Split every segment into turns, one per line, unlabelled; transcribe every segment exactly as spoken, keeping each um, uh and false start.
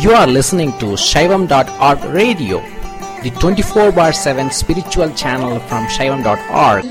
You are listening to Shaivam dot org radio, the twenty-four bar seven spiritual channel from Shaivam dot org.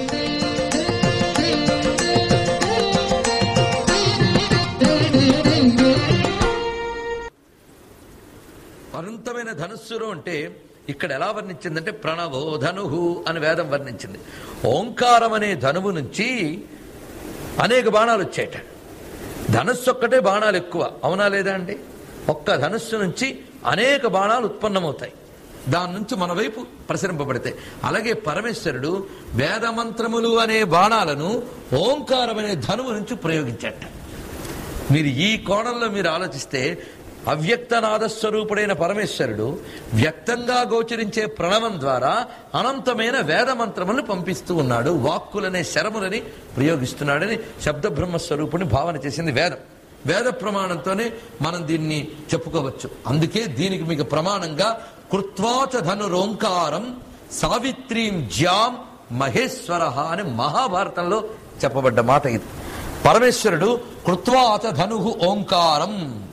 అనంతమైన ధనుస్సులో అంటే ఇక్కడ ఎలా వర్ణించిందంటే ప్రణవో ధనుహు అని వేదం వర్ణించింది. ఓంకారం అనే ధనువు నుంచి అనేక బాణాలు వచ్చాయట. ధనుస్సు ఒక్కటే బాణాలు ఎక్కువ, అవునా లేదా అండి? ఒక్క ధనుస్సు నుంచి అనేక బాణాలు ఉత్పన్నమవుతాయి, దాని నుంచి మన వైపు ప్రసరింపబడతాయి. అలాగే పరమేశ్వరుడు వేదమంత్రములు అనే బాణాలను ఓంకారం అనే ధనువు నుంచి ప్రయోగించాట. మీరు ఈ కోణంలో మీరు ఆలోచిస్తే అవ్యక్తనాదస్వరూపుడైన పరమేశ్వరుడు వ్యక్తంగా గోచరించే ప్రణవం ద్వారా అనంతమైన వేదమంత్రములను పంపిస్తూ ఉన్నాడు, వాక్కులనే శరములని ప్రయోగిస్తున్నాడని శబ్దబ్రహ్మస్వరూపుని భావన చేసింది వేదం. వేద ప్రమాణంతోనే మనం దీన్ని చెప్పుకోవచ్చు. అందుకే దీనికి మీకు ప్రమాణంగా కృత్వాచ ధనురోంకారం సావిత్రీం జ్యాం మహేశ్వర అని మహాభారతంలో చెప్పబడ్డ మాట ఇది. పరమేశ్వరుడు కృత్వాచ ధనుహు ఓంకారం,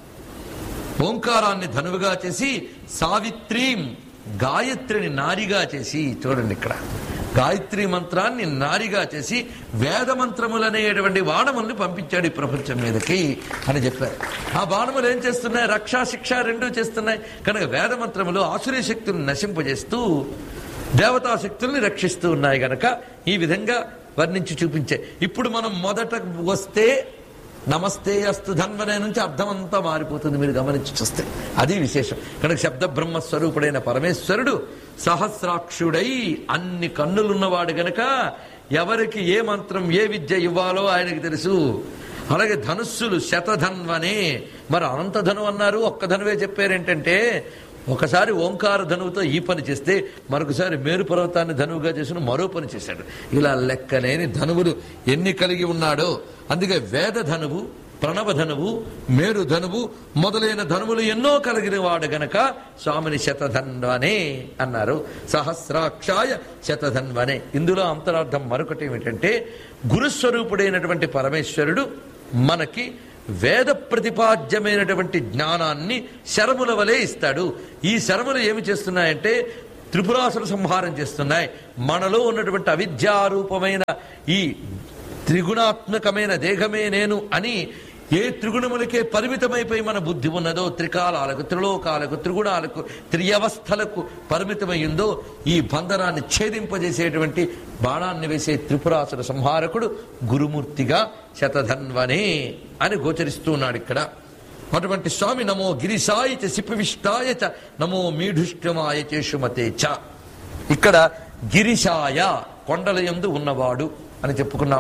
ఓంకారాన్ని ధనువుగా చేసి సావిత్రీం గాయత్రిని నారిగా చేసి, చూడండి ఇక్కడ గాయత్రి మంత్రాన్ని నారిగా చేసి వేద మంత్రములనేటువంటి బాణముల్ని పంపించాడు ఈ ప్రపంచం మీదకి అని చెప్పారు. ఆ బాణములు ఏం చేస్తున్నాయి? రక్షా శిక్ష రెండూ చేస్తున్నాయి. కనుక వేద మంత్రములు ఆసురీ శక్తులను నశింపజేస్తూ దేవతా శక్తుల్ని రక్షిస్తూ ఉన్నాయి గనక ఈ విధంగా వర్ణించి చూపించే. ఇప్పుడు మనం మొదట వస్తే నమస్తే అస్తు ధన్వనే నుంచి అర్థమంతా మారిపోతుంది, మీరు గమనించి చూస్తే అది విశేషం. కనుక శబ్ద బ్రహ్మస్వరూపుడైన పరమేశ్వరుడు సహస్రాక్షుడై అన్ని కన్నులున్నవాడు గనక ఎవరికి ఏ మంత్రం ఏ విద్య ఇవ్వాలో ఆయనకి తెలుసు. అలాగే ధనుస్సులు శతధన్వనే, మరి అనంత ధను అన్నారు, ఒక్క ధనువే చెప్పారేంటంటే ఒకసారి ఓంకార ధనువుతో ఈ పని చేస్తే మరొకసారి మేరు పర్వతాన్ని ధనువుగా చేసిన మరో పని చేశాడు. ఇలా లెక్కలేని ధనువులు ఎన్ని కలిగి ఉన్నాడో. అందుకే వేద ధనువు, ప్రణవ ధనువు, మేరు ధనువు మొదలైన ధనువులు ఎన్నో కలిగిన వాడు గనక స్వామిని శతధన్వనే అన్నారు. సహస్రాక్షాయ శతధన్వనే. ఇందులో అంతరార్థం మరొకటి ఏమిటంటే గురుస్వరూపుడైనటువంటి పరమేశ్వరుడు మనకి వేద ప్రతిపాద్యమైనటువంటి జ్ఞానాన్ని శరముల వలె ఇస్తాడు. ఈ శరములు ఏమి చేస్తున్నాయంటే త్రిపురాసుర సంహారం చేస్తున్నాయి. మనలో ఉన్నటువంటి అవిద్యారూపమైన ఈ త్రిగుణాత్మకమైన దేహమే నేను అని ఏ త్రిగుణములకే పరిమితమైపోయి మన బుద్ధి ఉన్నదో, త్రికాలాలకు, త్రిలోకాలకు, త్రిగుణాలకు, త్రియవస్థలకు పరిమితమైందో ఈ బంధనాన్ని ఛేదింపజేసేటువంటి బాణాన్ని వేసే త్రిపురాసుర సంహారకుడు గురుమూర్తిగా శతధన్వనే అని గోచరిస్తూ ఉన్నాడు ఇక్కడ. అటువంటి స్వామి నమో గిరిశాయ చ సిపివిష్టాయ చ నమో మీఢుష్టమాయ చేషుమతే చ. ఇక్కడ గిరిశాయ కొండలయందు ఉన్నవాడు అని చెప్పుకున్నాం.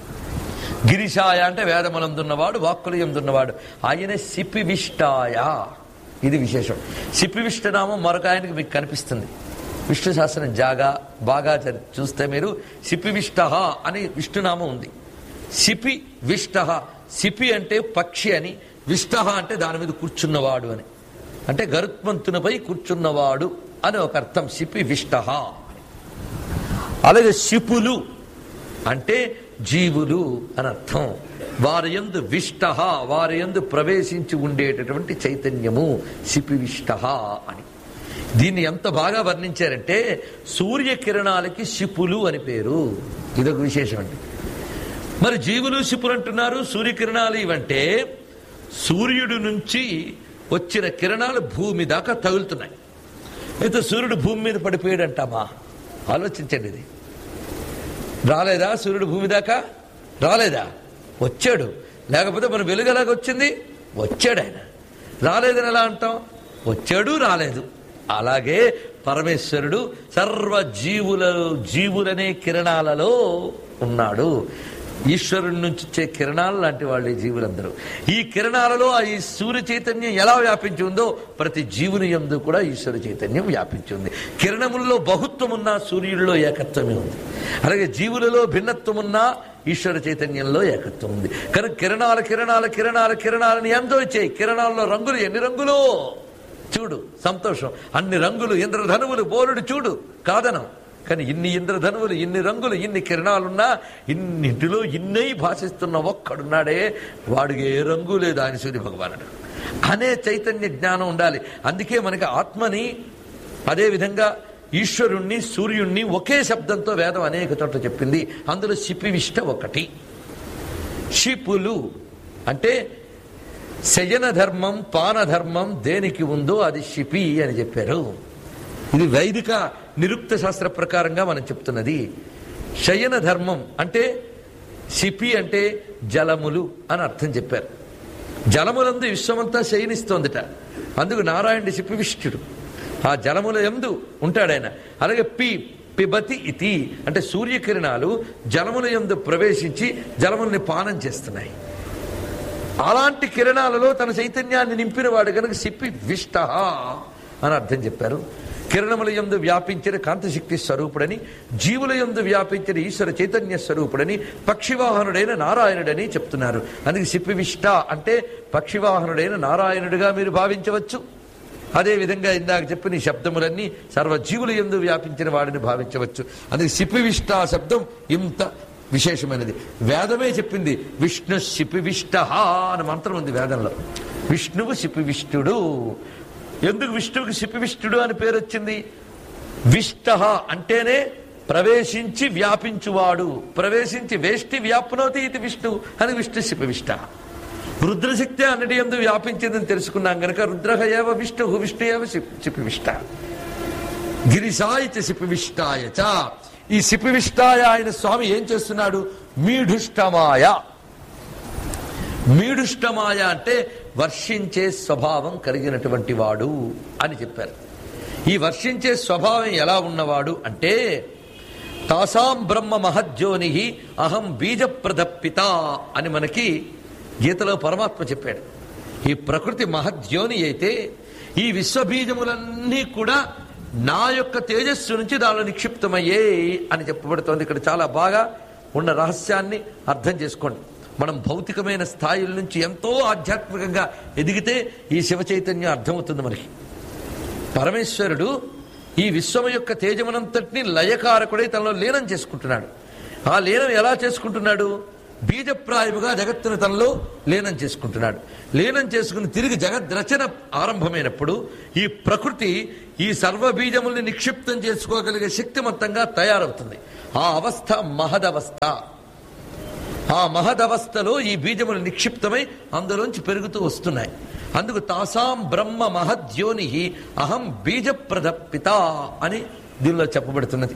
గిరిశాయ అంటే వేదములందున్నవాడు, వాక్కులయందున్నవాడు. ఆయనే సిపివిష్టాయ, ఇది విశేషం. సిపివిష్టనామం మరొక ఆయనకి మీకు కనిపిస్తుంది. విష్ణు శాస్త్రం జాగా బాగా చూస్తే మీరు సిపివిష్ట అని విష్ణునామం ఉంది. సిపి విష్ట, సిపి అంటే పక్షి అని, విష్ట అంటే దాని మీద కూర్చున్నవాడు అని, అంటే గరుత్మంతునిపై కూర్చున్నవాడు అని ఒక అర్థం సిపి విష్ట. అలాగే శిపులు అంటే జీవులు అని అర్థం. వారి యందు విష్ట, వారి యందు ప్రవేశించి ఉండేటటువంటి చైతన్యము శిపివిష్ట అని. దీన్ని ఎంత బాగా వర్ణించారంటే సూర్యకిరణాలకి శిపులు అని పేరు. ఇదొక విశేషం అండి. మరి జీవులు శిపులు అంటున్నారు, సూర్యకిరణాలు ఇవంటే సూర్యుడి నుంచి వచ్చిన కిరణాలు భూమి దాకా తగులుతున్నాయి. అయితే సూర్యుడు భూమి మీద పడిపోయాడు అంటామా? ఆలోచించండి. ఇది రాలేదా? సూర్యుడు భూమి దాకా రాలేదా? వచ్చాడు. లేకపోతే మన వెలుగు ఎలాగ వచ్చింది? వచ్చాడు ఆయన. రాలేదని ఎలా అంటాం? వచ్చాడు, రాలేదు. అలాగే పరమేశ్వరుడు సర్వ జీవుల జీవులనే కిరణాలలో ఉన్నాడు. ఈశ్వరుడి నుంచి వచ్చే కిరణాలు లాంటి వాళ్ళు ఈ జీవులందరూ. ఈ కిరణాలలో ఈ సూర్య చైతన్యం ఎలా వ్యాపించి ఉందో ప్రతి జీవుని యందు కూడా ఈశ్వర చైతన్యం వ్యాపించి ఉంది. కిరణముల్లో బహుత్వం ఉన్నా సూర్యుడిలో ఏకత్వమే ఉంది. అలాగే జీవులలో భిన్నత్వం ఉన్నా ఈశ్వర చైతన్యంలో ఏకత్వం ఉంది. కనుక కిరణాల కిరణాల కిరణాల కిరణాలని ఎంతో ఇచ్చాయి. కిరణాల్లో రంగులు ఎన్ని రంగులు చూడు, సంతోషం. అన్ని రంగులు, ఇంద్రధనువులు బోలుడు చూడు, కాదనం. కానీ ఇన్ని ఇంద్రధనువులు, ఇన్ని రంగులు, ఇన్ని కిరణాలున్నా ఇన్నింటిలో ఇన్నై భాషిస్తున్న ఒక్కడున్నాడే, వాడికి ఏ రంగు లేదు ఆయన సూర్య భగవానుడు. అనే చైతన్య జ్ఞానం ఉండాలి. అందుకే మనకి ఆత్మని, అదేవిధంగా ఈశ్వరుణ్ణి, సూర్యుణ్ణి ఒకే శబ్దంతో వేదం అనేక చోట్ల చెప్పింది. అందులో శిపివిష్ట ఒకటి. శిపులు అంటే శయన ధర్మం, పాన ధర్మం దేనికి ఉందో అది శిపి అని చెప్పారు. ఇది వైదిక నిరుక్త శాస్త్ర ప్రకారంగా మనం చెప్తున్నది. శయన ధర్మం అంటే శిపి అంటే జలములు అని అర్థం చెప్పారు. జలములందు విశ్వమంతా శయనిస్తోందట. అందుకు నారాయణుడి శిపివిష్టుడు. ఆ జలముల యందు ఉంటాడాయన. అలాగే పి పిబతి ఇతి అంటే సూర్యకిరణాలు జలముల యందు ప్రవేశించి జలముల్ని పానం చేస్తున్నాయి. అలాంటి కిరణాలలో తన చైతన్యాన్ని నింపిన వాడు కనుక శిపి విష్ట అని అర్థం చెప్పారు. కిరణముల యందు వ్యాపించిన కాంతశక్తి స్వరూపుడని, జీవుల యందు వ్యాపించిన ఈశ్వర చైతన్య స్వరూపుడని, పక్షివాహనుడైన నారాయణుడని చెప్తున్నారు. అందుకే శిపివిష్ట అంటే పక్షివాహనుడైన నారాయణుడిగా మీరు భావించవచ్చు. అదేవిధంగా ఇందాక చెప్పిన ఈ శబ్దములన్నీ సర్వజీవుల యందు వ్యాపించిన వాడిని భావించవచ్చు. అందుకే శిపివిష్ట శబ్దం ఇంత విశేషమైనది. వేదమే చెప్పింది విష్ణు శిపివిష్ట అని మంత్రం ఉంది వేదంలో. విష్ణువు శిపివిష్టుడు. ఎందుకు విష్ణువుకి శిపివిష్టుడు అని పేరు వచ్చింది? విష్ట అంటేనే ప్రవేశించి వ్యాపించువాడు. ప్రవేశించి వేష్టి వ్యాప్నోతి ఇది విష్ణు అని విష్ణు శిపివిష్ట. రుద్రశక్తి అన్నిటి యందు వ్యాపించిందని తెలుసుకున్నాం గనక రుద్రహ ఏవ విష్ణు, విష్ణు ఏవ శిపివిష్ట. గిరిశాయ చ శిపివిష్టాయ చ. ఈ శిపివిష్టాయ ఆయన స్వామి ఏం చేస్తున్నాడు? మీఢుష్టమాయ. మీఢుష్టమాయ అంటే వర్షించే స్వభావం కలిగినటువంటి వాడు అని చెప్పారు. ఈ వర్షించే స్వభావం ఎలా ఉన్నవాడు అంటే తాసాం బ్రహ్మ మహజ్యోని అహం బీజప్రదప్పిత అని మనకి గీతలో పరమాత్మ చెప్పాడు. ఈ ప్రకృతి మహజ్యోని అయితే ఈ విశ్వబీజములన్నీ కూడా నా యొక్క తేజస్సు నుంచి దానిలో నిక్షిప్తమయ్యే అని చెప్పబడుతోంది. ఇక్కడ చాలా బాగా ఉన్న రహస్యాన్ని అర్థం చేసుకోండి. మనం భౌతికమైన స్థాయిల నుంచి ఎంతో ఆధ్యాత్మికంగా ఎదిగితే ఈ శివ చైతన్యం అర్థమవుతుంది మనకి. పరమేశ్వరుడు ఈ విశ్వం యొక్క తేజమునంతటిని లయకారకుడై తనలో లీనం చేసుకుంటున్నాడు. ఆ లీనం ఎలా చేసుకుంటున్నాడు? బీజప్రాయముగా జగత్తును తనలో లీనం చేసుకుంటున్నాడు. లీనం చేసుకుని తిరిగి జగద్రచన ఆరంభమైనప్పుడు ఈ ప్రకృతి ఈ సర్వబీజముల్ని నిక్షిప్తం చేసుకోగలిగే శక్తిమంతంగా తయారవుతుంది. ఆ అవస్థ మహదవస్థ. ఆ మహదవస్థలో ఈ బీజములు నిక్షిప్తమై అందులోంచి పెరుగుతూ వస్తున్నాయి. అందుకు తాసాం బ్రహ్మ మహద్యోని అహం బీజప్రదప్పిత అని దీనిలో చెప్పబడుతున్నది.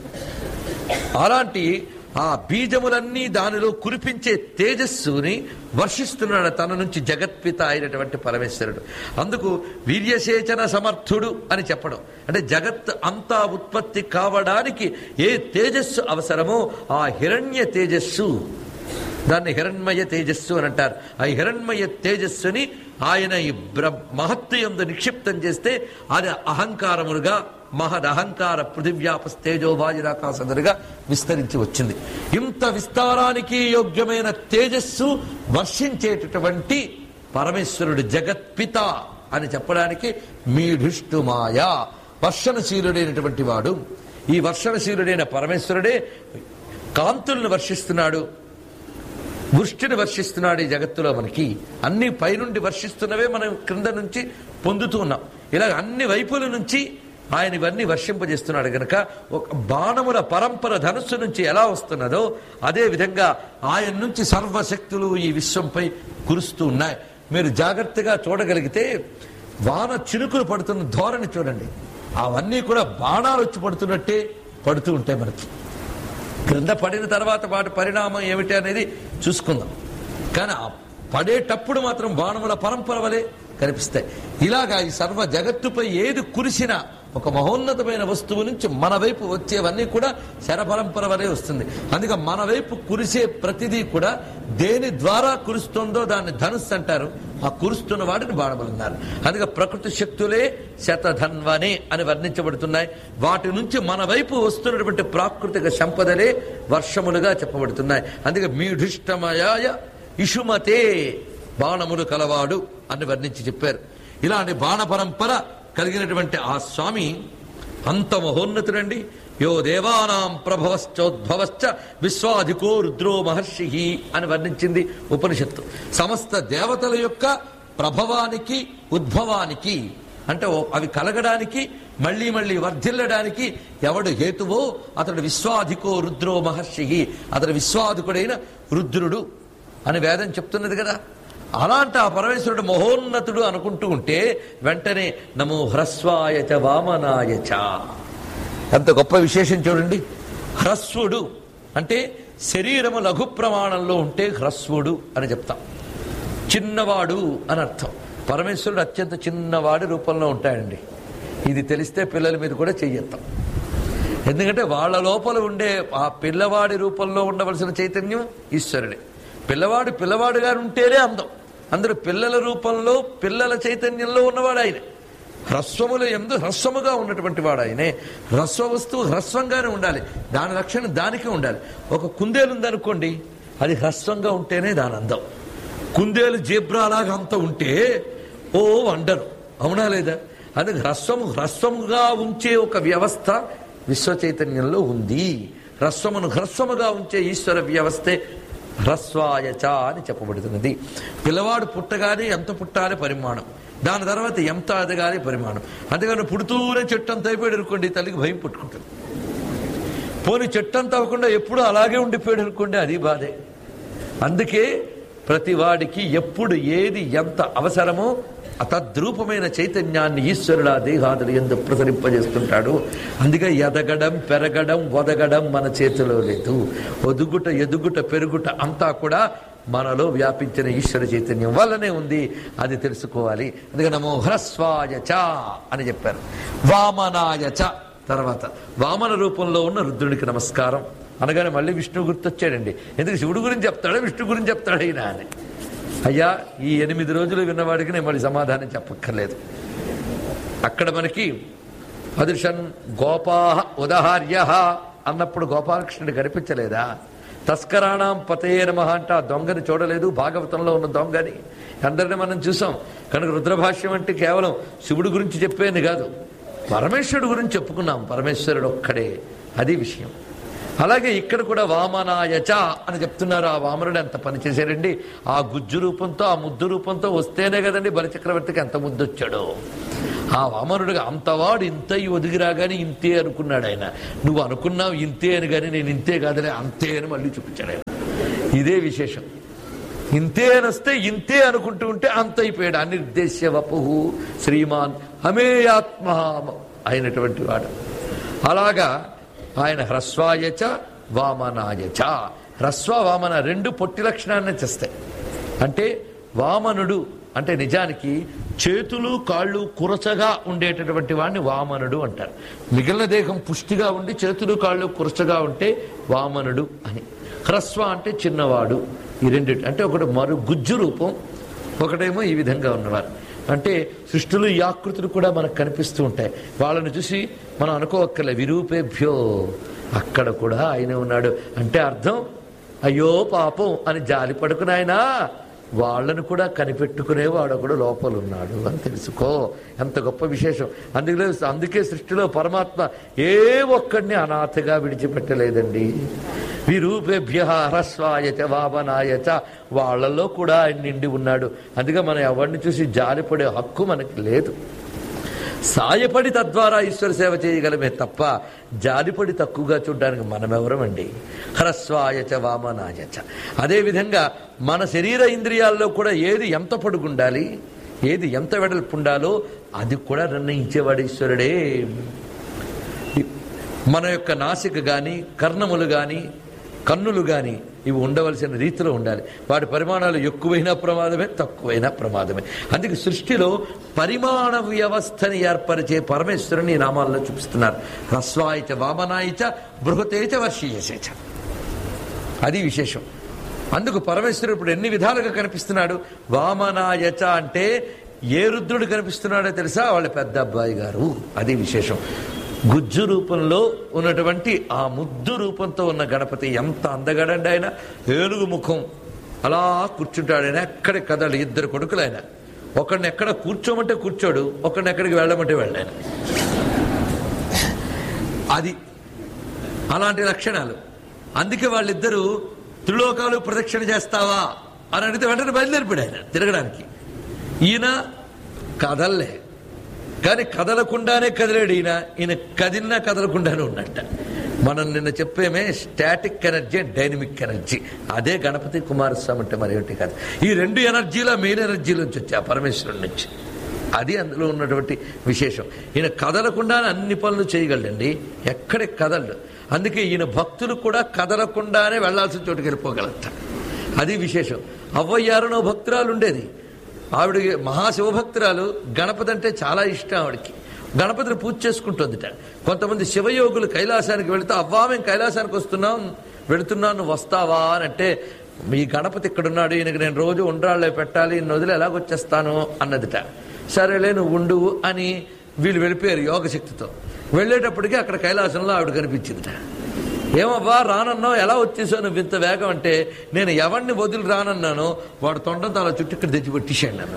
అలాంటి ఆ బీజములన్నీ దానిలో కురిపించే తేజస్సుని వర్షిస్తున్నాడు తన నుంచి జగత్పిత అయినటువంటి పరమేశ్వరుడు. అందుకు వీర్యసేచన సమర్థుడు అని చెప్పడం అంటే జగత్ అంతా ఉత్పత్తి కావడానికి ఏ తేజస్సు అవసరమో ఆ హిరణ్య తేజస్సు, దాన్ని హిరణ్మయ తేజస్సు అని అంటారు. ఆ హిరణ్మయ తేజస్సుని ఆయన ఈ బ్ర మహత్తు యందు నిక్షిప్తం చేస్తే అది అహంకారములుగా మహద్ అహంకార పృథివ్యాపస్తేజో వాయురాకాశదులుగా విస్తరించి వచ్చింది. ఇంత విస్తారానికి యోగ్యమైన తేజస్సు వర్షించేటటువంటి పరమేశ్వరుడు జగత్పిత అని చెప్పడానికి మీఢుష్టుమాయ వర్షణశీలుడైనటువంటి వాడు. ఈ వర్షణశీలుడైన పరమేశ్వరుడే కాంతులను వర్షిస్తున్నాడు, వృష్టిని వర్షిస్తున్నాడు. ఈ జగత్తులో మనకి అన్ని పైనుండి వర్షిస్తున్నవే మనం క్రింద నుంచి పొందుతూ ఉన్నాం. ఇలా అన్ని వైపుల నుంచి ఆయన ఇవన్నీ వర్షింపజేస్తున్నాడు గనక ఒక బాణముల పరంపర ధనుస్సు నుంచి ఎలా వస్తున్నదో అదే విధంగా ఆయన నుంచి సర్వశక్తులు ఈ విశ్వంపై కురుస్తూ ఉన్నాయి. మీరు జాగ్రత్తగా చూడగలిగితే వాన చినుకులు పడుతున్న ధోరణి చూడండి. అవన్నీ కూడా బాణాలు వచ్చి పడుతున్నట్టే పడుతూ ఉంటాయి. మనకి క్రింద పడిన తర్వాత వాటి పరిణామం ఏమిటి అనేది చూసుకుందాం. కానీ పడేటప్పుడు మాత్రం బాణముల పరంపర వలె కనిపిస్తాయి. ఇలాగా ఈ సర్వ జగత్తుపై ఏది కురిసినా ఒక మహోన్నతమైన వస్తువు నుంచి మన వైపు వచ్చేవన్నీ కూడా శరపరంపర వలె వస్తుంది. అందుకే మన వైపు కురిసే ప్రతిదీ కూడా దేని ద్వారా కురుస్తుందో దాన్ని ధనుస్సు అంటారు. ఆ కురుస్తున్న వాటిని బాణములన్నారు. అందుకే ప్రకృతి శక్తులే శతధన్వనే అని వర్ణించబడుతున్నాయి. వాటి నుంచి మన వైపు వస్తున్నటువంటి ప్రాకృతిక సంపదలే వర్షములుగా చెప్పబడుతున్నాయి. అందుకే మీఢుష్టమయాయ ఇషుమతే బాణములు కలవాడు అని వర్ణించి చెప్పారు. ఇలాంటి బాణ పరంపర కలిగినటువంటి ఆ స్వామి అంత మహోన్నతుడండి. యో దేవానాం ప్రభవశ్చోద్భవశ్చ విశ్వాధికో రుద్రో మహర్షి అని వర్ణించింది ఉపనిషత్తు. సమస్త దేవతల యొక్క ప్రభవానికి ఉద్భవానికి అంటే అవి కలగడానికి మళ్లీ మళ్లీ వర్ధిల్లడానికి ఎవడు హేతువో అతడు విశ్వాధికో రుద్రో మహర్షి, అతడు విశ్వాధికుడైన రుద్రుడు అని వేదం చెప్తున్నది కదా. అలాంటి ఆ పరమేశ్వరుడు మహోన్నతుడు అనుకుంటూ ఉంటే వెంటనే నమో హ్రస్వాయ చ వామనాయ చ. ఎంత గొప్ప విశేషం చూడండి. హ్రస్వుడు అంటే శరీరము లఘు ప్రమాణంలో ఉంటే హ్రస్వుడు అని చెప్తాం. చిన్నవాడు అని అర్థం. పరమేశ్వరుడు అత్యంత చిన్నవాడి రూపంలో ఉంటాడండి. ఇది తెలిస్తే పిల్లల మీద కూడా చెయ్యెత్తాం. ఎందుకంటే వాళ్ళ లోపల ఉండే ఆ పిల్లవాడి రూపంలో ఉండవలసిన చైతన్యం ఈశ్వరుడే. పిల్లవాడు పిల్లవాడుగా ఉంటేనే అందం. అందరూ పిల్లల రూపంలో పిల్లల చైతన్యంలో ఉన్నవాడు ఆయన. హ్రస్వములు ఎందు హ్రస్వముగా ఉన్నటువంటి వాడు ఆయనే. హ్రస్వ వస్తువు హ్రస్వంగానే ఉండాలి, దాని లక్షణం దానికే ఉండాలి. ఒక కుందేలు ఉందనుకోండి, అది హ్రస్వంగా ఉంటేనే దాని అందం. కుందేలు జీబ్రాలాగా అంత ఉంటే ఓ వండరు, అవునా లేదా? అందుకే హ్రస్వము హ్రస్వముగా ఉంచే ఒక వ్యవస్థ విశ్వ చైతన్యంలో ఉంది. హ్రస్వమును హ్రస్వముగా ఉంచే ఈశ్వర వ్యవస్థే హ్రస్వాయచ అని చెప్పబడుతున్నది. పిల్లవాడు పుట్టగానే ఎంత పుట్టాలి పరిమాణం, దాని తర్వాత ఎంత ఎదగాలి పరిమాణం. అందుకని పుడుతూనే చెట్టు అంత అయిపోయాడు అనుకోండి, తల్లికి భయం పుట్టుకుంటుంది. పోనీ చెట్టు అంత అవ్వకుండా ఎప్పుడు అలాగే ఉండిపోయాడు అనుకోండి, అది బాధే. అందుకే ప్రతి వాడికి ఎప్పుడు ఏది ఎంత అవసరమో తద్రూపమైన చైతన్యాన్ని ఈశ్వరుడు ఆ దేహాదులు ఎందు ప్రసరింపజేస్తుంటాడు. అందుకే ఎదగడం పెరగడం వదగడం మన చేతిలో లేదు. ఒదుగుట ఎదుగుట పెరుగుట అంతా కూడా మనలో వ్యాపించిన ఈశ్వర చైతన్యం వల్లనే ఉంది. అది తెలుసుకోవాలి. అందుకే నమో హ్రస్వాయచ అని చెప్పారు. వామనాయచ తర్వాత వామన రూపంలో ఉన్న రుద్రుడికి నమస్కారం అనగానే మళ్ళీ విష్ణువు గుర్తొచ్చాడండి. ఎందుకు శివుడు గురించి చెప్తాడా విష్ణు గురించి చెప్తాడా ఈయన అని. అయ్యా, ఈ ఎనిమిది రోజులు విన్నవాడికి నేను మళ్ళీ సమాధానం చెప్పక్కర్లేదు. అక్కడ మనకి అదృశన్ గోపాహ ఉదహార్య అన్నప్పుడు గోపాలకృష్ణుడు కనిపించలేదా? తస్కరాణం పతయే నమః అంటే ఆ దొంగని చూడలేదు, భాగవతంలో ఉన్న దొంగని అందరినీ మనం చూసాం. కనుక రుద్రభాష్యం అంటే కేవలం శివుడు గురించి చెప్పేది కాదు, పరమేశ్వరుడు గురించి చెప్పుకున్నాం. పరమేశ్వరుడు ఒక్కడే, అది విషయం. అలాగే ఇక్కడ కూడా వామనాయచ అని చెప్తున్నారు. ఆ వామనుడు ఎంత పని చేశాడండి. ఆ గుజ్జు రూపంతో ఆ ముద్దు రూపంతో వస్తేనే కదండి బలిచక్రవర్తికి ఎంత ముద్దు వచ్చాడో. ఆ వామనుడుగా అంతవాడు ఇంత ఒదిగిరాగానే ఇంతే అనుకున్నాడు ఆయన. నువ్వు అనుకున్నావు ఇంతే అని, కానీ నేను ఇంతే కాదలే అంతే అని మళ్ళీ చూపించాడు ఆయన. ఇదే విశేషం. ఇంతే అని వస్తే ఇంతే అనుకుంటూ ఉంటే అంత అయిపోయాడు. అనిర్దేశ్య వపుహు శ్రీమాన్ అమేయాత్మ అయినటువంటి వాడు. అలాగా ఆయన హ్రస్వాయచ వామనాయచ. హ్రస్వ వామన రెండు పొట్టి లక్షణాన్ని చేస్తాయి. అంటే వామనుడు అంటే నిజానికి చేతులు కాళ్ళు కురచగా ఉండేటటువంటి వాడిని వామనుడు అంటారు. మిగిలిన దేహం పుష్టిగా ఉండి చేతులు కాళ్ళు కురచగా ఉంటే వామనుడు అని. హ్రస్వ అంటే చిన్నవాడు. ఈ రెండు అంటే ఒకటి మరు గుజ్జు రూపం, ఒకటేమో ఈ విధంగా ఉన్నవారు. అంటే సృష్టిలో ఈ ఆకృతులు కూడా మనకు కనిపిస్తూ ఉంటాయి. వాళ్ళని చూసి మనం అనుకోవక్కర్లే విరూపేభ్యో అక్కడ కూడా ఆయన ఉన్నాడు అంటే అర్థం అయ్యో పాపం అని జాలి పడుకున్నాయనా వాళ్ళను కూడా కనిపెట్టుకునేవాడు కూడా లోపల ఉన్నాడు అని తెలుసుకో. ఎంత గొప్ప విశేషం. అందుకే అందుకే సృష్టిలో పరమాత్మ ఏ ఒక్కడిని అనాథగా విడిచిపెట్టలేదండి. విరూపేభ్య హ్రస్వాయచ వామనాయచ వాళ్ళల్లో కూడా ఆయన నిండి ఉన్నాడు. అందుకే మనం ఎవరిని చూసి జాలిపడే హక్కు మనకి లేదు. సాయపడి తద్వారా ఈశ్వర సేవ చేయగలమే తప్ప జాలిపడి తక్కువగా చూడడానికి మనమెవరమండి. హ్రస్వాయచ వామనాయచ. అదేవిధంగా మన శరీర ఇంద్రియాల్లో కూడా ఏది ఎంత పొడుగుండాలి, ఏది ఎంత వెడల్పు ఉండాలో అది కూడా నిర్ణయించేవాడు ఈశ్వరుడే. మన యొక్క నాసిక కానీ కర్ణములు కానీ కన్నులు కానీ ఇవి ఉండవలసిన రీతిలో ఉండాలి. వాటి పరిమాణాలు ఎక్కువైనా ప్రమాదమే, తక్కువైనా ప్రమాదమే. అందుకే సృష్టిలో పరిమాణ వ్యవస్థని ఏర్పరిచే పరమేశ్వరుని నామాల్లో చూపిస్తున్నారు. హ్రస్వాయచ వామనాయచ బృహతేచ వర్షీయసేచ. అది విశేషం. అందుకు పరమేశ్వరుడు ఇప్పుడు ఎన్ని విధాలుగా కనిపిస్తున్నాడు. వామనాయచ అంటే ఏ రుద్రుడు కనిపిస్తున్నాడో తెలుసా? వాళ్ళ పెద్ద అబ్బాయి గారు. అది విశేషం. గుజ్జు రూపంలో ఉన్నటువంటి ఆ ముద్దు రూపంతో ఉన్న గణపతి ఎంత అందగడండి. ఆయన ఏనుగు ముఖం అలా కూర్చుంటాడు. ఆయన ఎక్కడ కదలు. ఇద్దరు కొడుకులు ఆయన. ఒకడిని ఎక్కడ కూర్చోమంటే కూర్చోడు, ఒకడిని ఎక్కడికి వెళ్ళమంటే వెళ్ళాను. అది అలాంటి లక్షణాలు. అందుకే వాళ్ళిద్దరూ త్రిలోకాలు ప్రదక్షిణ చేస్తావా అని అడిగితే వెంటనే బయలుదేరిపోయాడు ఆయన తిరగడానికి. ఈయన కదల్లే, కానీ కదలకుండానే కదిలాడు. ఈయన ఈయన కదిలినా కదలకుండానే ఉన్నట్ట. మనం నిన్న చెప్పేమే స్టాటిక్ ఎనర్జీ, డైనమిక్ ఎనర్జీ. అదే గణపతి కుమారస్వామి అంటే మరి ఏమిటి కాదు. ఈ రెండు ఎనర్జీల మెయిన్ ఎనర్జీ నుంచి వచ్చి ఆ పరమేశ్వరుడి నుంచి. అది అందులో ఉన్నటువంటి విశేషం. ఈయన కదలకుండానే అన్ని పనులు చేయగలండి, ఎక్కడికి కదలడు. అందుకే ఈయన భక్తులు కూడా కదలకుండానే వెళ్లాల్సిన చోటుకి వెళ్ళిపోగలట. అది విశేషం. అవ్వయ్యారునో భక్తురాలు ఉండేది, ఆవిడ మహాశివభక్తురాలు. గణపతి అంటే చాలా ఇష్టం ఆవిడకి. గణపతిని పూజ చేసుకుంటుందిట. కొంతమంది శివయోగులు కైలాసానికి వెళితే, అవ్వా మేము కైలాసానికి వస్తున్నాం, వెళుతున్నాను, నువ్వు వస్తావా అని అంటే, మీ గణపతి ఇక్కడున్నాడు, ఈయనకి నేను రోజు ఉండ్రాళ్ళే పెట్టాలి, ఈయన వదిలి ఎలాగొచ్చేస్తాను అన్నదిట. సరేలే నువ్వు ఉండు అని వీళ్ళు వెళ్ళిపోయారు యోగశక్తితో. వెళ్ళేటప్పటికీ అక్కడ కైలాసంలో ఆవిడ కనిపించిందిట. ఏమవ్వా రానన్నావు, ఎలా వచ్చేసావు నువ్వు ఇంత వేగం అంటే, నేను ఎవరిని వదిలి రానన్నాను, వాడు తొండంతో అలా చుట్టూ ఇక్కడ తెచ్చి పెట్టేశాడు నన్ను.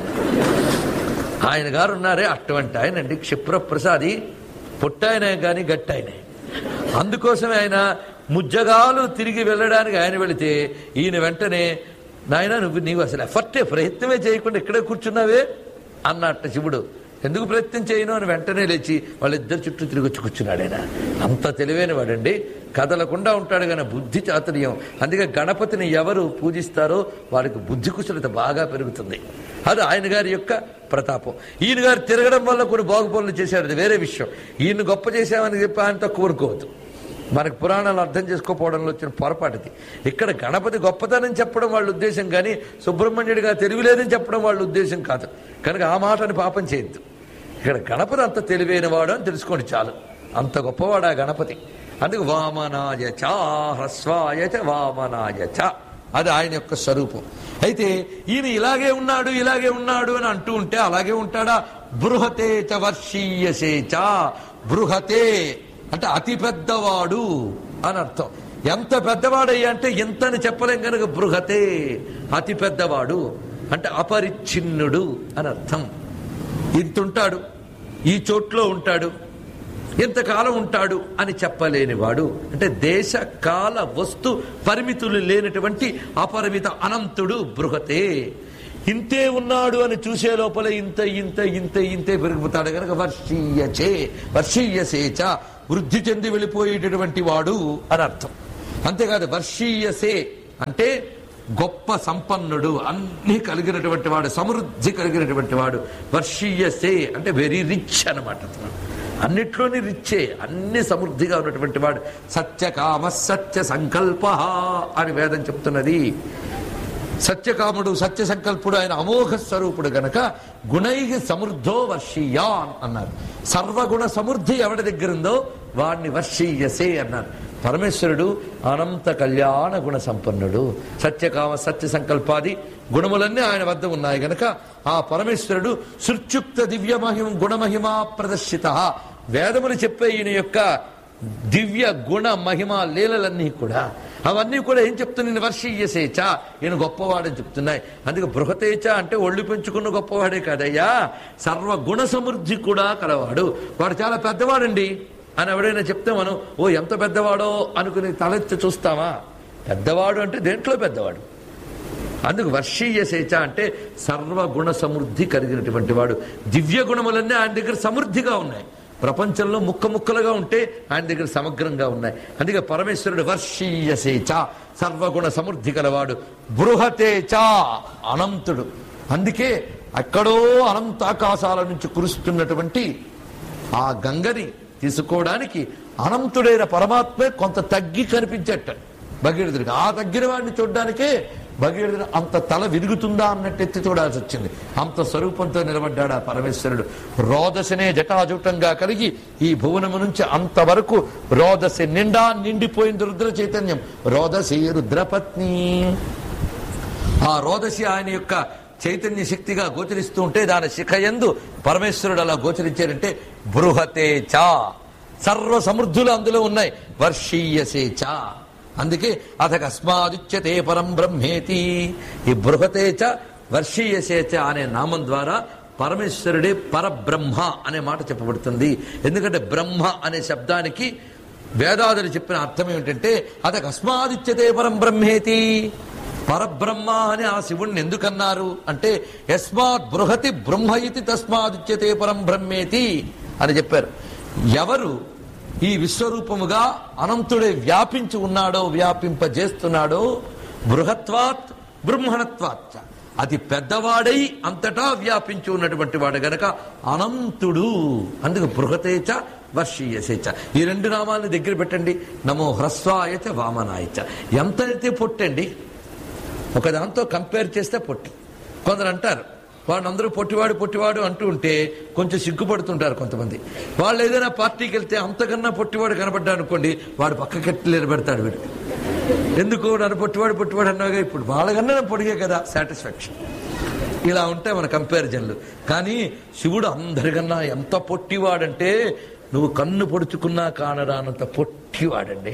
ఆయన గారు ఉన్నారే అటువంటి ఆయన అండి, క్షిప్రప్రసాది. పొట్టాయన కానీ గట్టాయన. అందుకోసమే ఆయన ముజ్జగాలు తిరిగి వెళ్ళడానికి ఆయన వెళితే ఈయన వెంటనే, నాయన నువ్వు నీవు అసలు ఎఫర్టే ప్రయత్నమే చేయకుండా ఇక్కడే కూర్చున్నావే అన్నట్ట శివుడు. ఎందుకు ప్రయత్నం చేయను అని వెంటనే లేచి వాళ్ళిద్దరు చుట్టూ తిరిగి వచ్చి కూర్చున్నాడు. ఆయన అంత తెలివైన వాడండి, కదలకుండా ఉంటాడు కానీ బుద్ధి చాతుర్యం. అందుకే గణపతిని ఎవరు పూజిస్తారో వారికి బుద్ధి కుశలత బాగా పెరుగుతుంది. అది ఆయన గారి యొక్క ప్రతాపం. ఈయన గారు తిరగడం వల్ల కొన్ని బాగు పనులు చేశారు, అది వేరే విషయం. ఈయన గొప్ప చేశామని చెప్పి ఆయన తక్కువ ఊరుకోవద్దు. మనకు పురాణాలు అర్థం చేసుకోకపోవడంలో వచ్చిన పొరపాటుది. ఇక్కడ గణపతి గొప్పతనం చెప్పడం వాళ్ళ ఉద్దేశం కానీ సుబ్రహ్మణ్యుడిగా తెలివిలేదని చెప్పడం వాళ్ళ ఉద్దేశం కాదు. కనుక ఆ మాటని పాపం చేయొద్దు. ఇక్కడ గణపతి అంత తెలివైన వాడు అని తెలుసుకోండి చాలు. అంత గొప్పవాడు ఆ గణపతి. అందుకు వామనాయ చ హ్రస్వాయ చ వామనాయ చ, అది ఆయన యొక్క స్వరూపం. అయితే ఈయన ఇలాగే ఉన్నాడు ఇలాగే ఉన్నాడు అని అంటూ ఉంటే అలాగే ఉంటాడా? బృహతే చ వర్షీయసే చ. బృహతే అంటే అతి పెద్దవాడు అని అర్థం. ఎంత పెద్దవాడయ్యా అంటే ఎంతని చెప్పలేం కనుక బృహతే, అతి పెద్దవాడు అంటే అపరిచ్ఛిన్నుడు అని అర్థం. ఇంతుంటాడు, ఈ చోట్లో ఉంటాడు, ఎంతకాలం ఉంటాడు అని చెప్పలేనివాడు. అంటే దేశ కాల వస్తు పరిమితులు లేనటువంటి అపరిమిత అనంతుడు బృహతే. ఇంతే ఉన్నాడు అని చూసే లోపల ఇంత ఇంత ఇంత ఇంతే పెరుగుతాడు కనుక వర్షీయచే వర్షీయసేచ, వృద్ధి చెంది వెళ్ళిపోయేటటువంటి వాడు అని అర్థం. అంతేకాదు వర్షీయసే అంటే గొప్ప సంపన్నుడు, అన్ని కలిగినటువంటి వాడు, సమృద్ధి కలిగినటువంటి వాడు. వర్షీయసే అంటే వెరీ రిచ్ అనమాట. అన్నిట్లోని రిచ్చే, అన్ని సమృద్ధిగా ఉన్నటువంటి వాడు. సత్యకామ సత్య సంకల్ప అని వేదం చెప్తున్నది. సత్యకాముడు సత్య సంకల్పుడు, ఆయన అమోఘ స్వరూపుడు గనక గుణై సమృద్ధో వర్షీయాన్ అన్నారు. సర్వగుణ సమృద్ధి ఎవడి దగ్గర ఉందో వాడిని వర్షీయసే అన్నారు. పరమేశ్వరుడు అనంత కళ్యాణ గుణ సంపన్నుడు. సత్యకామ సత్య సంకల్పాది గుణములన్నీ ఆయన వద్ద ఉన్నాయి గనక ఆ పరమేశ్వరుడు సుర్చుక్త దివ్య మహిమ గుణమహిమా ప్రదర్శిత. వేదములు చెప్పే ఈయన యొక్క దివ్య గుణ మహిమ లీలలన్నీ కూడా అవన్నీ కూడా ఏం చెప్తున్నాయి? వర్షీయసేచ, ఈయన గొప్పవాడని చెప్తున్నాయి. అందుకే బృహతేచ అంటే ఒళ్ళు పెంచుకున్న గొప్పవాడే కాదయ్యా, సర్వగుణ సమృద్ధి కూడా కలవాడు. వాడు చాలా పెద్దవాడండి అని ఎవడైనా చెప్తే మనం ఓ ఎంత పెద్దవాడో అనుకుని తలెత్తి చూస్తామా? పెద్దవాడు అంటే దేంట్లో పెద్దవాడు. అందుకు వర్షీయసేచ అంటే సర్వగుణ సమృద్ధి కలిగినటువంటి వాడు. దివ్య గుణములన్నీ ఆయన దగ్గర సమృద్ధిగా ఉన్నాయి. ప్రపంచంలో ముక్క ముక్కలుగా ఉంటే ఆయన దగ్గర సమగ్రంగా ఉన్నాయి. అందుకే పరమేశ్వరుడు వర్షీయసేచ, సర్వగుణ సమృద్ధి కలవాడు. బృహతేచ అనంతుడు. అందుకే అక్కడో అనంత ఆకాశాల నుంచి కురుస్తున్నటువంటి ఆ గంగని తీసుకోవడానికి అనంతుడైన పరమాత్మే కొంత తగ్గి కనిపించేట భగీరథుడికి. ఆ తగ్గిన వాడిని చూడడానికే భగీరథుడు అంత తల విరుగుతుందా అన్నట్టు ఎత్తి చూడాల్సి వచ్చింది. అంత స్వరూపంతో నిలబడ్డాడు ఆ పరమేశ్వరుడు. రోదశనే జటాజూటంగా కలిగి ఈ భువనము నుంచి అంతవరకు రోదశ నిండా నిండిపోయింది రుద్ర చైతన్యం. రోదశి రుద్రపత్ని. ఆ రోదశి ఆయన యొక్క చైతన్య శక్తిగా గోచరిస్తూ ఉంటే దాని శిఖయందు పరమేశ్వరుడు అలా గోచరించారంటే బృహతేచ, సర్వ సమృద్ధులు అందులో ఉన్నాయి. వర్షీయసేచ. అందుకే అథకస్మాదుచ్యతే పరం బ్రహ్మేతి. ఈ బృహతేచ వర్షీయసేచ అనే నామం ద్వారా పరమేశ్వరుడే పరబ్రహ్మ అనే మాట చెప్పబడుతుంది. ఎందుకంటే బ్రహ్మ అనే శబ్దానికి వేదాదులు చెప్పిన అర్థం ఏమిటంటే అథకస్మాదుచ్యతే పరం బ్రహ్మేతి. పరబ్రహ్మ అని ఆ శివుణ్ణి ఎందుకన్నారు అంటే యస్మాత్ బృహతి బ్రహ్మ ఇతి తస్మాదుచ్యతే పరం బ్రహ్మేతి అని చెప్పారు. ఎవరు ఈ విశ్వరూపముగా అనంతుడే వ్యాపించి ఉన్నాడో, వ్యాపింపజేస్తున్నాడో, బృహత్వాత్ బ్రహ్మణత్వాత్, అతి పెద్దవాడై అంతటా వ్యాపించి ఉన్నటువంటి వాడు గనక అనంతుడు. అందుకు బృహతేచ వర్షీయసేచ ఈ రెండు నామాలను దగ్గర పెట్టండి. నమో హ్రస్వాయచ వామనాయచ. ఎంత అయితే పొట్టండి, ఒక దాంతో కంపేర్ చేస్తే పొట్టి. కొందరు అంటారు వాడు అందరూ పొట్టివాడు పొట్టివాడు అంటూ ఉంటే కొంచెం సిగ్గుపడుతుంటారు కొంతమంది. వాళ్ళు ఏదైనా పార్టీకి వెళ్తే అంతకన్నా పొట్టివాడు కనపడ్డాడు అనుకోండి, వాడు పక్కకెట్టి నిలబెడతాడు. వీడు ఎందుకు నన్ను పొట్టివాడు పొట్టివాడు అన్నాగా, ఇప్పుడు వాళ్ళకన్నా పొడిగే కదా సాటిస్ఫాక్షన్. ఇలా ఉంటాయి మన కంపారిజన్లు. కానీ శివుడు అందరికన్నా ఎంత పొట్టివాడంటే నువ్వు కన్ను పొడుచుకున్నా కానరానంత పొట్టివాడండి.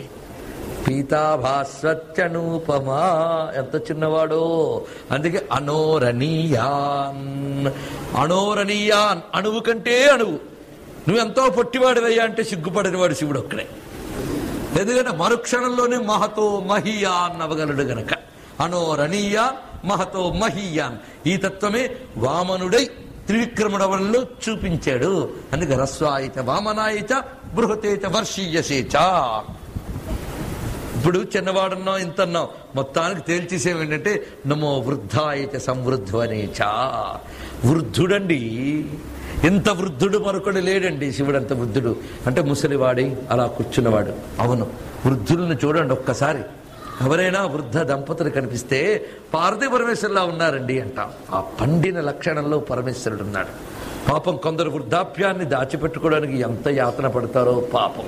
పీతాభాస్వత్యనూపమా, ఎంత చిన్నవాడో. అందుకే అనోరణీయాన్. అనోరణీయాన్ అణువు కంటే అణువు. నువ్వెంతో పొట్టివాడివయ్యా అంటే సిగ్గుపడని వాడు శివుడు ఒక్కడే. ఎందుకంటే మరుక్షణంలోనే మహతో మహీయాన్ అవ్వగలడు గనక. అనోరణీయాన్ మహతో మహీయాన్. ఈ తత్వమే వామనుడై త్రివిక్రముడవల్లో చూపించాడు. అందుకే రస్వాయిత వామనాయిత బృహతేత వర్షీయసేచ. ఇప్పుడు చిన్నవాడున్నాం ఇంతన్నాం, మొత్తానికి తేల్చేసేవి ఏంటంటే నమో వృద్ధాయచ సంవృద్ధనేచ. వృద్ధుడండి, ఇంత వృద్ధుడు మరొకడు లేడండి. శివుడు అంత వృద్ధుడు అంటే ముసలివాడి అలా కూర్చున్నవాడు. అవును, వృద్ధులను చూడండి ఒక్కసారి. ఎవరైనా వృద్ధ దంపతులు కనిపిస్తే పార్వతీ పరమేశ్వరులా ఉన్నారండి అంటాం. ఆ పండిన లక్షణంలో పరమేశ్వరుడు ఉన్నాడు. పాపం కొందరు వృద్ధాప్యాన్ని దాచిపెట్టుకోవడానికి ఎంత యాతన పడతారో పాపం.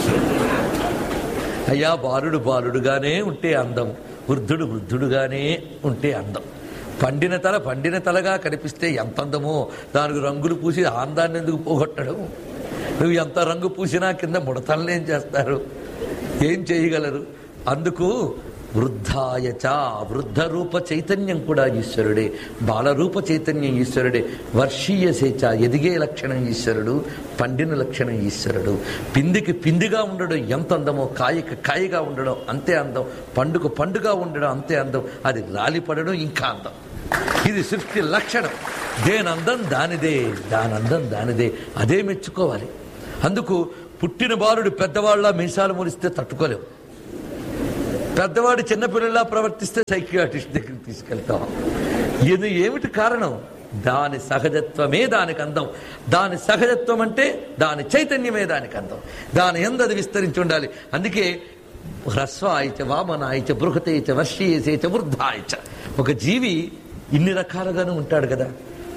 అయ్యా, బాలుడు బాలుడుగానే ఉంటే అందం, వృద్ధుడు వృద్ధుడుగానే ఉంటే అందం. పండిన తల పండిన తలగా కనిపిస్తే ఎంత అందమో, దానికి రంగులు పూసి ఆందాన్ని ఎందుకు పోగొట్టడం? నువ్వు ఎంత రంగు పూసినా కింద ముడతల్ని ఏం చేస్తారు, ఏం చేయగలరు? అందుకు వృద్ధాయచ, వృద్ధ రూప చైతన్యం కూడా ఈశ్వరుడే, బాలరూప చైతన్యం ఈశ్వరుడే. వర్షీయసేచ, ఎదిగే లక్షణం ఈశ్వరుడు, పండిన లక్షణం ఈశ్వరుడు. పిందికి పిందిగా ఉండడం ఎంత అందమో, కాయకి కాయగా ఉండడం అంతే అందం, పండుగ పండుగ ఉండడం అంతే అందం, అది రాలిపడడం ఇంకా అందం. ఇది సృష్టి లక్షణం. దేనందం దానిదే, దానందం దానిదే, అదే మెచ్చుకోవాలి. అందుకు పుట్టిన బాలుడు పెద్దవాళ్ళ మీసాలు మురిస్తే తట్టుకోలేవు. పెద్దవాడు చిన్నపిల్లలా ప్రవర్తిస్తే సైకియాట్రిస్ట్ దగ్గరికి తీసుకెళ్తాం. ఇది ఏమిటి కారణం? దాని సహజత్వమే దానికి అందం. దాని సహజత్వం అంటే దాని చైతన్యమే దానికి అందం. దాని యందు అది విస్తరించి ఉండాలి. అందుకే హ్రస్వాయిచ వామనాయిచ బృహతేచ వర్షీయసేచ వృద్ధాయిచ. ఒక జీవి ఇన్ని రకాలుగానే ఉంటాడు కదా.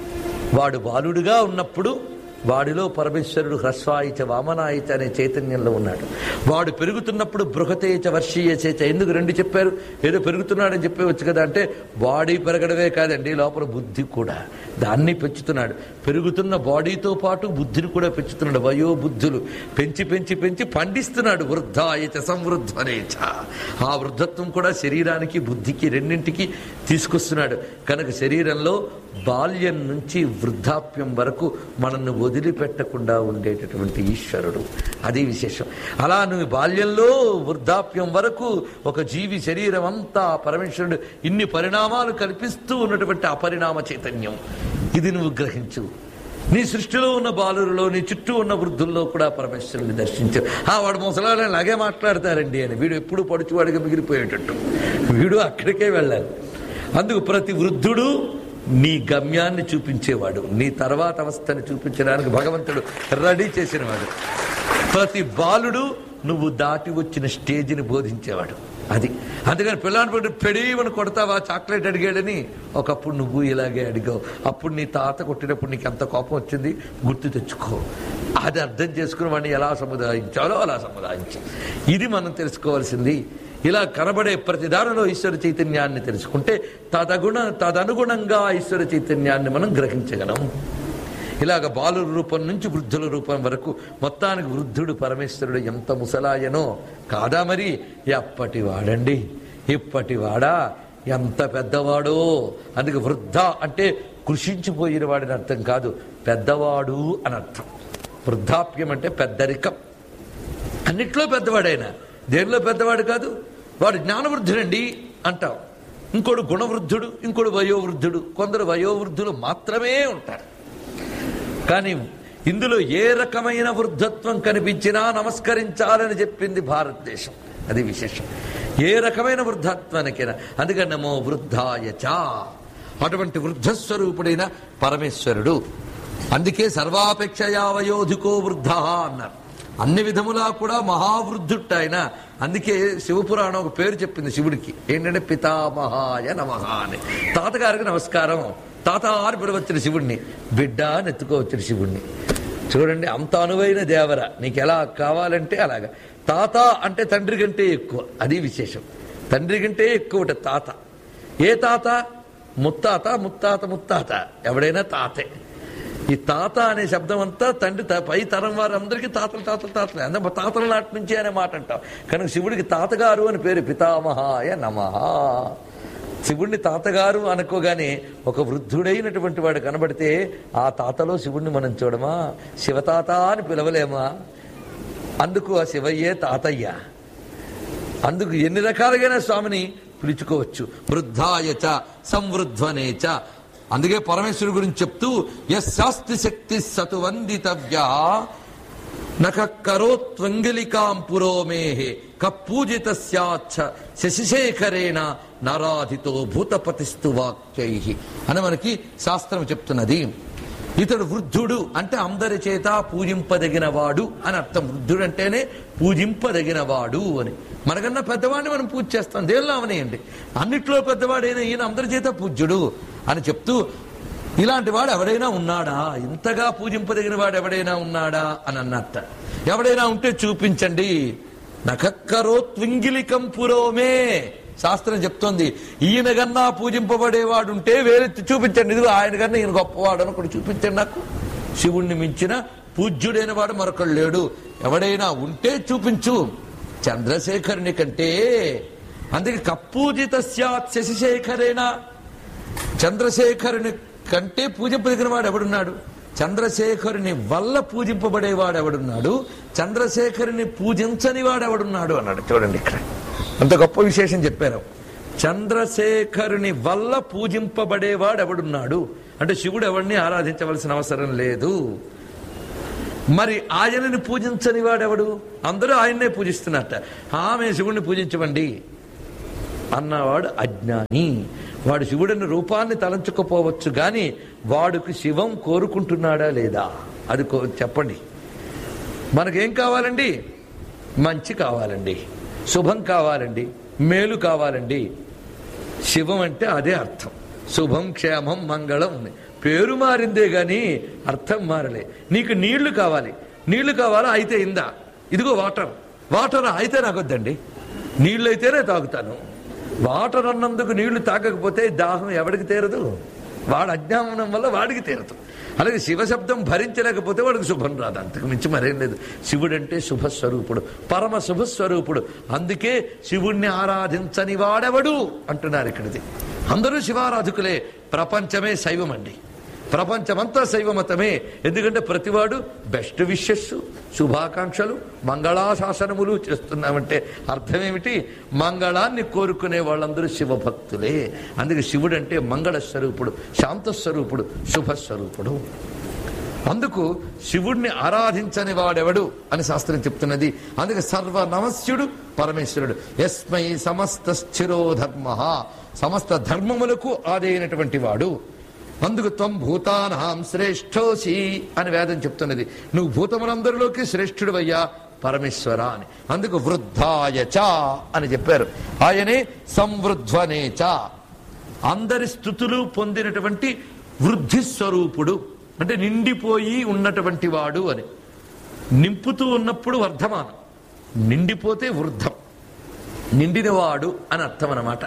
వాడు బాలుడుగా ఉన్నప్పుడు వాడిలో పరమేశ్వరుడు హ్రస్వాయిచ వామనాయిచ అనే చైతన్యంలో ఉన్నాడు. వాడు పెరుగుతున్నప్పుడు బృహతేచ వర్షీయసేచ. ఎందుకు రెండు చెప్పారు? ఏదో పెరుగుతున్నాడని చెప్పవచ్చు కదా అంటే బాడీ పెరగడమే కాదండి, లోపల బుద్ధి కూడా దాన్ని పెంచుతున్నాడు. పెరుగుతున్న బాడీతో పాటు బుద్ధిని కూడా పెంచుతున్నాడు. వయో బుద్ధులు పెంచి పెంచి పెంచి పండిస్తున్నాడు. వృద్ధాయచ సంవృద్ధనేచ. ఆ వృద్ధత్వం కూడా శరీరానికి బుద్ధికి రెండింటికి తీసుకొస్తున్నాడు. కనుక శరీరంలో బాల్యం నుంచి వృద్ధాప్యం వరకు మనల్ని వదిలిపెట్టకుండా ఉండేటటువంటి ఈశ్వరుడు, అది విశేషం. అలా నువ్వు బాల్యంలో వృద్ధాప్యం వరకు ఒక జీవి శరీరం అంతా పరమేశ్వరుడు ఇన్ని పరిణామాలు కల్పిస్తూ ఉన్నటువంటి అపరిణామ చైతన్యం. ఇది నువ్వు గ్రహించు. నీ సృష్టిలో ఉన్న బాలురులో, నీ చుట్టూ ఉన్న వృద్ధుల్లో కూడా పరమేశ్వరుని దర్శించు. ఆ వాడు ముసలాళ్ళని అలాగే మాట్లాడతారండి అని, వీడు ఎప్పుడు పడుచువాడిగా మిగిలిపోయేటట్టు, వీడు అక్కడికే వెళ్ళాలి. అందుకు ప్రతి వృద్ధుడు నీ గమ్యాన్ని చూపించేవాడు, నీ తర్వాత అవస్థని చూపించడానికి భగవంతుడు రెడీ చేసినవాడు. ప్రతి బాలుడు నువ్వు దాటి వచ్చిన స్టేజిని బోధించేవాడు. అది అందుకని పిల్లాన్ని పడి పెడీమని కొడతావా, చాక్లెట్ అడిగాడని ఒకప్పుడు నువ్వు ఇలాగే అడిగావు. అప్పుడు నీ తాత కొట్టినప్పుడు నీకు ఎంత కోపం వచ్చింది గుర్తు తెచ్చుకో. అది అర్థం చేసుకుని వాడిని ఎలా సముదాయించాలో అలా సముదాయించు. ఇది మనం తెలుసుకోవాల్సింది. ఇలా కనబడే ప్రతి దానిలో ఈశ్వర చైతన్యాన్ని తెలుసుకుంటే తదగుణ తదనుగుణంగా ఈశ్వర చైతన్యాన్ని మనం గ్రహించగలం. ఇలాగ బాలుల రూపం నుంచి వృద్ధుల రూపం వరకు మొత్తానికి వృద్ధుడు పరమేశ్వరుడు ఎంత ముసలాయనో కాదా మరి? ఎప్పటి వాడండి, ఇప్పటి వాడా, ఎంత పెద్దవాడో. అందుకే వృద్ధ అంటే కృషించిపోయిన వాడిని అర్థం కాదు, పెద్దవాడు అని అర్థం. వృద్ధాప్యం అంటే పెద్దరికం. అన్నిట్లో పెద్దవాడైనా దేనిలో పెద్దవాడు కాదు. వాడు జ్ఞానవృద్ధుడండి అంటాం. ఇంకోడు గుణవృద్ధుడు, ఇంకోడు వయోవృద్ధుడు. కొందరు వయోవృద్ధులు మాత్రమే ఉంటారు. కానీ ఇందులో ఏ రకమైన వృద్ధత్వం కనిపించినా నమస్కరించాలని చెప్పింది భారతదేశం. అది విశేషం. ఏ రకమైన వృద్ధత్వానికైనా. అందుకని నమో వృద్ధాయచ, అటువంటి వృద్ధస్వరూపుడైన పరమేశ్వరుడు. అందుకే సర్వాపేక్షయా వయోధికో వృద్ధ అన్నారు. అన్ని విధములా కూడా మహావృద్ధుట్టు ఆయన. అందుకే శివపురాణం ఒక పేరు చెప్పింది శివుడికి, ఏంటంటే పితామహాయ నమః అని. తాతగారికి నమస్కారం. తాత అని పిలవచ్చిన శివుడిని, బిడ్డ అని ఎత్తుకోవచ్చిన శివుడిని. చూడండి, అంత అనువైన దేవర. నీకు ఎలా కావాలంటే అలాగా. తాత అంటే తండ్రి కంటే ఎక్కువ, అది విశేషం. తండ్రి కంటే ఎక్కువ తాత. ఏ తాత? ముత్తాత, ముత్తాత, ముత్తాత, ఎవడైనా తాతే. ఈ తాత అనే శబ్దం అంతా తండ్రి పై తరం వారందరికీ తాతలు తాతలు తాతలే. అందుకే తాతల నాటి నుంచి అనే మాట అంటాం. కనుక శివుడికి తాతగారు అని పేరు, పితామహాయ నమః. శివుడిని తాతగారు అనుకోగానే ఒక వృద్ధుడైనటువంటి వాడు కనబడితే ఆ తాతలో శివుడిని మనం చూడమా? శివతాత అని పిలవలేమా? అందుకు ఆ శివయ్యే తాతయ్య. అందుకు ఎన్ని రకాలుగా స్వామిని పిలుచుకోవచ్చు. వృద్ధాయచ సంవృధ్వనేచ. అందుకే పరమేశ్వరుడు గురించి చెప్తూ యస్యాస్తి శక్తి సతు వందితవ్య నకరోత్వంగిలికాం పురోమేహే కపూజిత స్యాచ్చ శశిశేఖరేణ నరాధితో భూతపతిస్తు వాక్యై అని మనకి శాస్త్రం చెప్తున్నది. ఇతడు వృద్ధుడు అంటే అందరి చేత పూజింపదగిన వాడు అని అర్థం. వృద్ధుడు అంటేనే పూజింపదగిన వాడు అని. మనకన్నా పెద్దవాడిని మనం పూజ చేస్తాం, దేవుళ్ళు అవనేయండి. అన్నిట్లో పెద్దవాడైనా ఈయన అందరి చేత పూజ్యుడు అని చెప్తూ, ఇలాంటి వాడు ఎవడైనా ఉన్నాడా? ఇంతగా పూజింపదగిన వాడు ఎవడైనా ఉన్నాడా అని అన్నట్ట. ఎవడైనా ఉంటే చూపించండి. నకరోత్వింగిలికం పురోమే శాస్త్రం చెప్తోంది. ఈయన కన్నా పూజింపబడేవాడు ఉంటే వేరెత్తి చూపించండి. ఇదిగో ఆయన కన్నా ఈయన గొప్పవాడు అని ఒకటి చూపించండి నాకు. శివుణ్ణి మించిన పూజ్యుడైన వాడు మరొకడు లేడు. ఎవడైనా ఉంటే చూపించు. చంద్రశేఖరుని కంటే, అందుకే కపూజిత స్యాత్ శశిశేఖరేణ, చంద్రశేఖరుని కంటే పూజింపదగిన వాడు ఎవడున్నాడు? చంద్రశేఖరుని వల్ల పూజింపబడేవాడు ఎవడున్నాడు? చంద్రశేఖరుని పూజించని వాడు ఎవడున్నాడు అన్నాడు. చూడండి, ఇక్కడ అంత గొప్ప విశేషం చెప్పారు. చంద్రశేఖరుని వల్ల పూజింపబడేవాడు ఎవడున్నాడు అంటే శివుడు ఎవరిని ఆరాధించవలసిన అవసరం లేదు. మరి ఆయనని పూజించని వాడెవడు? అందరూ ఆయన్నే పూజిస్తున్నట్ట. ఆమె శివుడిని పూజించవండి అన్నవాడు అజ్ఞాని. వాడు శివుడిని రూపాన్ని తలంచుకోపోవచ్చు గాని వాడుకు శివం కోరుకుంటున్నాడా లేదా అది చెప్పండి. మనకేం కావాలండి? మంచి కావాలండి, శుభం కావాలండి, మేలు కావాలండి. శివం అంటే అదే అర్థం. శుభం, క్షేమం, మంగళం. పేరు మారిందే గాని అర్థం మారలే. నీకు నీళ్లు కావాలి, నీళ్లు కావాలా? అయితే ఇందా, ఇదిగో వాటర్. వాటర్ అయితే నాకొద్దండి, నీళ్లు అయితేనే తాగుతాను. వాటర్ అన్నందుకు నీళ్లు తాగకపోతే దాహం ఎవడికి తీరదు? వాడు అజ్ఞానం వల్ల వాడికి తీరదు. అలాగే శివశబ్దం భరించలేకపోతే వాడికి శుభం రాదు. అంతకు మించి మరేం లేదు. శివుడంటే శుభస్వరూపుడు, పరమ శుభస్వరూపుడు. అందుకే శివుణ్ణి ఆరాధించని వాడెవడు అంటున్నారు ఇక్కడిది. అందరూ శివారాధకులే. ప్రపంచమే శైవం అండి, ప్రపంచమంతా శైవమతమే. ఎందుకంటే ప్రతివాడు బెస్ట్ విషెస్, శుభాకాంక్షలు, మంగళాశాసనములు చేస్తున్నామంటే అర్థమేమిటి? మంగళాన్ని కోరుకునే వాళ్ళందరూ శివభక్తులే. అందుకే శివుడు అంటే మంగళ స్వరూపుడు, శాంతస్వరూపుడు, శుభస్వరూపుడు. అందుకు శివుణ్ణి ఆరాధించని వాడెవడు అని శాస్త్రం చెప్తున్నది. అందుకే సర్వనమస్యుడు పరమేశ్వరుడు. యస్మై సమస్త స్థిరో ధర్మ, సమస్త ధర్మములకు ఆదైనటువంటి వాడు. అందుకు త్వం భూతానాం శ్రేష్ఠోసి అని వేదం చెప్తున్నది. నువ్వు భూతములందరిలోకి శ్రేష్ఠుడువయ్యా పరమేశ్వర అని. అందుకు వృద్ధాయచ అని చెప్పారు. ఆయనే సంవృధ్వనేచ, అందరి స్థుతులు పొందినటువంటి వృద్ధి స్వరూపుడు. అంటే నిండిపోయి ఉన్నటువంటి వాడు అని. నింపుతూ ఉన్నప్పుడు వర్ధమానం, నిండిపోతే వృద్ధం, నిండినవాడు అని అర్థం అన్నమాట.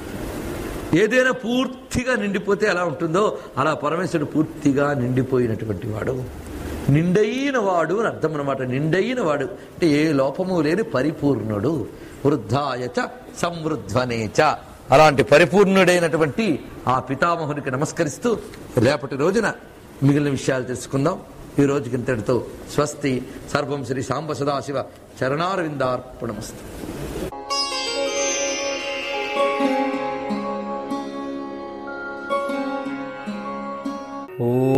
ఏదైనా పూర్తిగా నిండిపోతే ఎలా ఉంటుందో అలా పరమేశ్వరుడు పూర్తిగా నిండిపోయినటువంటి వాడు, నిండైన వాడు అని అర్థం అన్నమాట. నిండైన వాడు అంటే ఏ లోపము లేని పరిపూర్ణుడు. వృద్ధాయచ సంవృధ్వనేచ, అలాంటి పరిపూర్ణుడైనటువంటి ఆ పితామహునికి నమస్కరిస్తూ రేపటి రోజున మిగిలిన విషయాలు తెలుసుకుందాం. ఈ రోజుకి ఇంతటితో స్వస్తి. సర్వం శ్రీ సాంబ Sadashiva చరణారవిందార్పణమస్తు.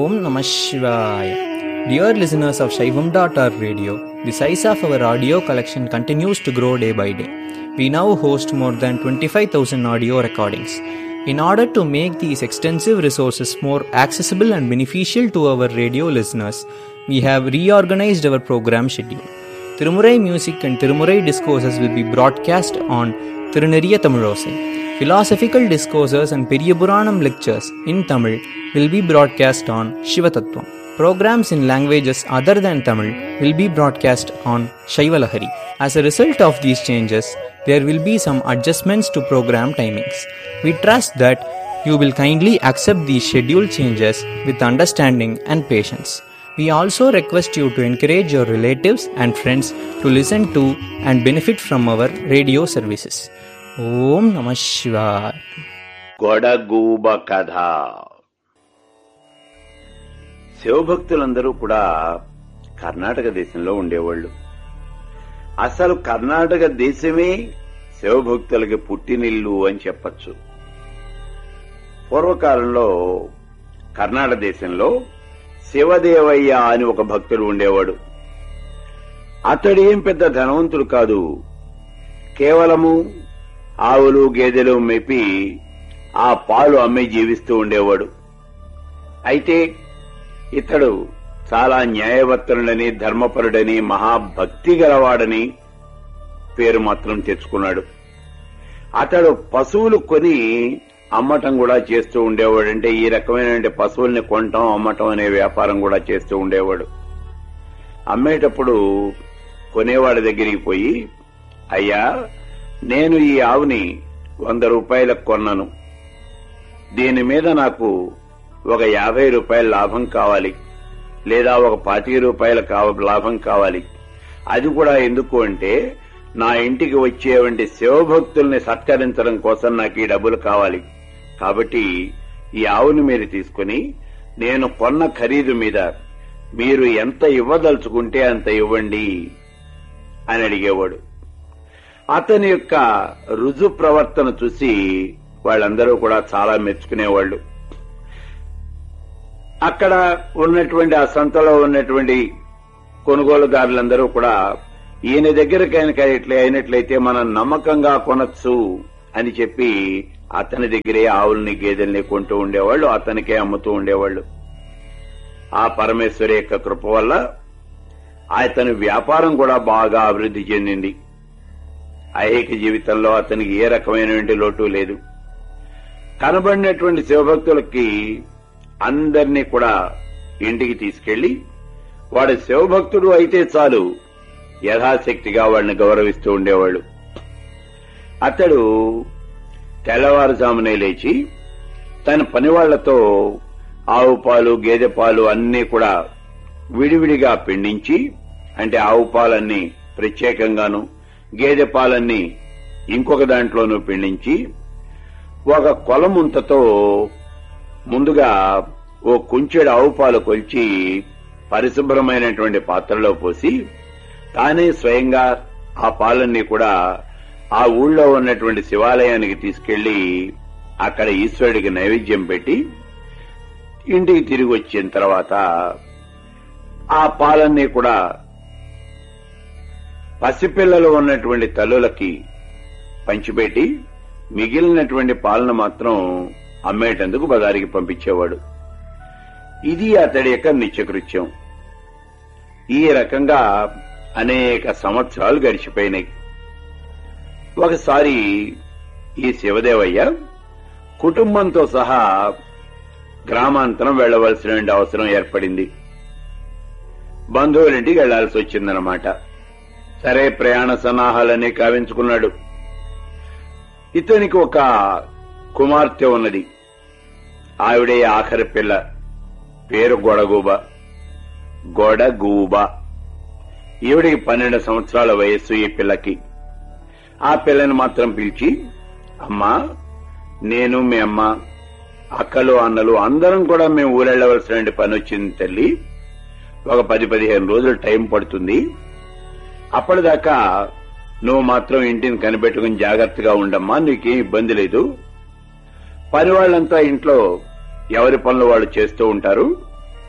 Om Namah Shivaya. Dear listeners of Shaivam dot org radio, the size of our audio collection continues to grow day by day. We now host more than twenty-five thousand audio recordings. In order to make these extensive resources more accessible and beneficial to our radio listeners, we have reorganized our program schedule. Tirumurai music and Tirumurai discourses will be broadcast on Tiruneriya Tamilosai. Philosophical discourses and Periyapuranam lectures in Tamil will be broadcast on Shivatattvam. Programs in languages other than Tamil will be broadcast on Shaivalahari. As a result of these changes, there will be some adjustments to program timings. We trust that you will kindly accept these schedule changes with understanding and patience. We also request you to encourage your relatives and friends to listen to and benefit from our radio services. Om Namah Shivaya.
గొడగూబ కథ. శివభక్తులందరూ కూడా కర్ణాటక దేశంలో ఉండేవాళ్లు. అసలు కర్ణాటక దేశమే శివభక్తులకి పుట్టినిల్లు అని చెప్పచ్చు. పూర్వకాలంలో కర్ణాటక దేశంలో శివదేవయ్య అని ఒక భక్తుడు ఉండేవాడు. అతడేం పెద్ద ధనవంతుడు కాదు. కేవలము ఆవులు గేదెలు మేపి ఆ పాలు అమ్మి జీవిస్తూ ఉండేవాడు. అయితే ఇతడు చాలా న్యాయవర్తనుడని, ధర్మపరుడని, మహాభక్తి గలవాడని పేరు మాత్రం తెచ్చుకున్నాడు. అతడు పశువులు కొని అమ్మటం కూడా చేస్తూ ఉండేవాడు. అంటే ఈ రకమైన పశువుల్ని కొనటం, అమ్మటం అనే వ్యాపారం కూడా చేస్తూ ఉండేవాడు. అమ్మేటప్పుడు కొనేవాడి దగ్గరికి పోయి, అయ్యా, నేను ఈ ఆవుని వంద రూపాయలకు కొన్నాను, దీని మీద నాకు ఒక యాభై రూపాయల లాభం కావాలి, లేదా ఒక పాతిక రూపాయల లాభం కావాలి. అది కూడా ఎందుకు అంటే, నా ఇంటికి వచ్చేవంటి శివభక్తుల్ని సత్కరించడం కోసం నాకు ఈ డబ్బులు కావాలి. కాబట్టి ఈ ఆవుని మీరు తీసుకుని నేను కొన్న ఖరీదు మీద మీరు ఎంత ఇవ్వదలుచుకుంటే అంత ఇవ్వండి అని అడిగేవాడు. అతని యొక్క రుజు ప్రవర్తన చూసి వాళ్ళందరూ కూడా చాలా మెచ్చుకునేవాళ్లు. అక్కడ ఉన్నటువంటి ఆ సంతలో ఉన్నటువంటి కొనుగోలుదారులందరూ కూడా ఈయన దగ్గర అయినట్లయితే మనం నమ్మకంగా కొనొచ్చు అని చెప్పి అతని దగ్గరే ఆవుల్ని గేదెల్ని కొంటూ ఉండేవాళ్లు, అతనికే అమ్ముతూ ఉండేవాళ్లు. ఆ పరమేశ్వరి యొక్క కృప వల్ల అతని వ్యాపారం కూడా బాగా అభివృద్ధి చెందింది. ఐహిక జీవితంలో అతనికి ఏ రకమైనటువంటి లోటు లేదు. కనబడినటువంటి శివభక్తులకి అందరినీ కూడా ఇంటికి తీసుకెళ్లి వాడు శివభక్తుడు అయితే చాలు యథాశక్తిగా వాడిని గౌరవిస్తూ ఉండేవాళ్లు. అతడు తెల్లవారుజామునే లేచి తన పనివాళ్లతో ఆవు పాలు, గేదె పాలు అన్నీ కూడా విడివిడిగా పిండించి, అంటే ఆవు పాలన్నీ ప్రత్యేకంగాను, గేదె పాలన్నీ ఇంకొక దాంట్లోనూ పిండించి, ఒక కొలముంతతో ముందుగా ఓ కుంచెడు ఆవు పాలు కొల్చి పరిశుభ్రమైనటువంటి పాత్రలో పోసి తానే స్వయంగా ఆ పాలన్నీ కూడా ఆ ఊళ్ళో ఉన్నటువంటి శివాలయానికి తీసుకెళ్లి అక్కడ ఈశ్వరుడికి నైవేద్యం పెట్టి ఇంటికి తిరిగి వచ్చిన తర్వాత ఆ పాలన్నీ కూడా పసిపిల్లలు ఉన్నటువంటి తల్లులకి పంచిపెట్టి మిగిలినటువంటి పాలను మాత్రం అమ్మేటందుకు బజారికి పంపించేవాడు. ఇది అతడి యొక్క నిత్యకృత్యం. ఈ రకంగా అనేక సంవత్సరాలు గడిచిపోయినాయి. ఒకసారి ఈ శివదేవయ్య కుటుంబంతో సహా గ్రామాంతరం వెళ్లవలసిన అవసరం ఏర్పడింది. బంధువులింటికి వెళ్లాల్సి వచ్చిందనమాట. సరే, ప్రయాణ సన్నాహాలన్నీ కావించుకున్నాడు. ఇతనికి ఒక కుమార్తె ఉన్నది. ఆవిడే ఆఖరి పిల్ల. పేరు గొడగూబ. గొడగూబ. ఈవిడికి పన్నెండు సంవత్సరాల వయస్సు ఈ పిల్లకి. ఆ పిల్లని మాత్రం పిలిచి, అమ్మా, నేను మీ అమ్మ, అక్కలు అన్నలు అందరం కూడా మేము ఊరెళ్లవలసిన పని వచ్చింది తల్లి. ఒక పది పదిహేను రోజులు టైం పడుతుంది. అప్పటిదాకా నువ్వు మాత్రం ఇంటిని కనిపెట్టుకుని జాగ్రత్తగా ఉండమ్మా, నీకేం ఇబ్బంది లేదు. పని వాళ్ళంతా ఇంట్లో ఎవరి పనులు వాళ్ళు చేస్తూ ఉంటారు.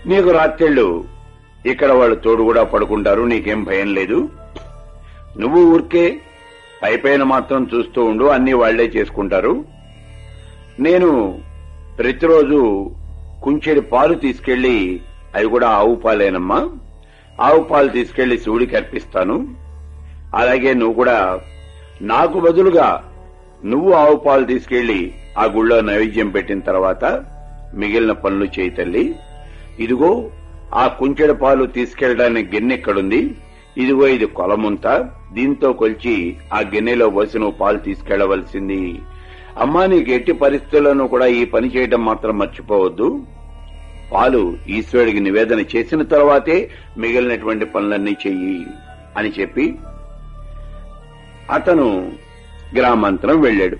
నీకు రాత్రిళ్ళు ఇక్కడ వాళ్ళు తోడు కూడా పడుకుంటారు, నీకేం భయం లేదు. నువ్వు ఊరికే పై పైన మాత్రం చూస్తూ ఉండు, అన్ని వాళ్లే చేసుకుంటారు. నేను ప్రతిరోజు కుంచెడి పాలు తీసుకెళ్లి, అవి కూడా ఆవు పాలేనమ్మా, ఆవు పాలు తీసుకెళ్లి శివుడికి అర్పిస్తాను. అలాగే నువ్వు కూడా నాకు బదులుగా నువ్వు ఆవు పాలు తీసుకెళ్లి ఆ గుళ్ళో నైవేద్యం పెట్టిన తర్వాత మిగిలిన పనులు చేయి తల్లి. ఇదిగో ఆ కుంచెడి పాలు తీసుకెళ్లడానికి గిన్నె ఎక్కడుంది, ఇదిగో ఇది కొలముంత, దీంతో కొలిచి ఆ గిన్నెలో పోసి నువ్వు పాలు తీసుకెళ్లవలసింది. అమ్మా, నీకు ఎట్టి పరిస్థితుల్లోనూ కూడా ఈ పని చేయడం మాత్రం మర్చిపోవద్దు. పాలు ఈశ్వరుడికి నివేదన చేసిన తర్వాతే మిగిలినటువంటి పనులన్నీ చెయ్యి అని చెప్పి అతను గ్రామాంతరం వెళ్లాడు.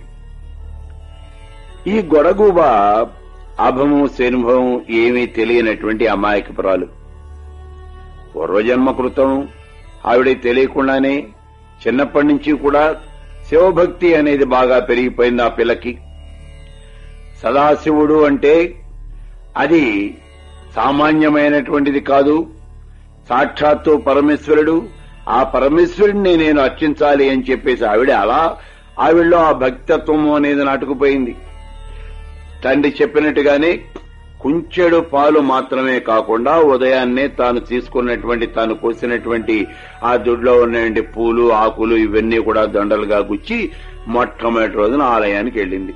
ఈ గొడగూబ అభము శనుభవం ఏమీ తెలియనటువంటి అమాయకపురాలు. పూర్వజన్మ కృతం ఆవిడ తెలియకుండానే చిన్నప్పటి నుంచి కూడా శివభక్తి అనేది బాగా పెరిగిపోయింది ఆ పిల్లకి. సదాశివుడు అంటే అది సామాన్యమైనటువంటిది కాదు, సాక్షాత్తు పరమేశ్వరుడు. ఆ పరమేశ్వరుడిని నేను అర్చించాలి అని చెప్పేసి ఆవిడ అలా ఆవిడలో ఆ భక్తత్వము అనేది నాటుకుపోయింది. తండ్రి చెప్పినట్టుగానే కుంచెడు పాలు మాత్రమే కాకుండా ఉదయాన్నే తాను తీసుకున్నటువంటి, తాను కోసినటువంటి ఆ దొడ్లో ఉన్నటువంటి పూలు ఆకులు ఇవన్నీ కూడా దండలుగా గుచ్చి మొట్టమొదటి రోజున ఆలయానికి వెళ్ళింది.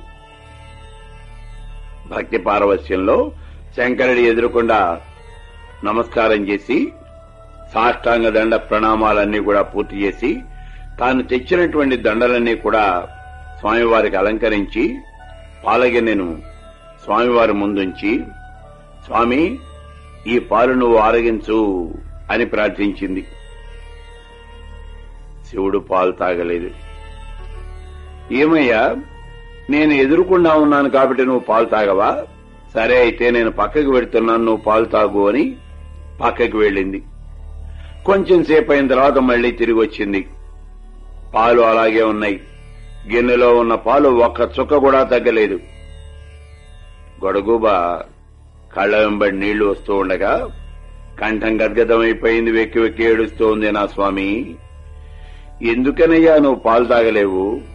భక్తి పారవస్యంలో శంకరుడి ఎదురుకుండా నమస్కారం చేసి సాష్టాంగ దండ ప్రణామాలన్నీ కూడా పూర్తి చేసి తాను తెచ్చినటువంటి దండలన్నీ కూడా స్వామివారికి అలంకరించి పాలగిన్నెను స్వామివారి ముందుంచి, స్వామి ఈ పాలు నువ్వు ఆరగించు అని ప్రార్థించింది. శివుడు పాలు తాగలేదు. ఏమయ్యా, నేను ఎదురుకుండా ఉన్నాను కాబట్టి నువ్వు పాలు తాగవా? సరే అయితే నేను పక్కకి వెళ్తున్నాను, నువ్వు పాలు తాగు అని పక్కకి వెళ్ళింది. కొంచెం సేపు అయిన తర్వాత మళ్లీ తిరిగి వచ్చింది. పాలు అలాగే ఉన్నాయి. గిన్నెలో ఉన్న పాలు ఒక్క చుక్క కూడా తగ్గలేదు. గొడగూబ కళ్ల వెంబడి నీళ్లు వస్తూ ఉండగా కంఠం గద్గదమైపోయింది. వెక్కి వెక్కి ఏడుస్తూ ఉంది. నా స్వామి, ఎందుకనయ్యా నువ్వు పాలు తాగలేవు?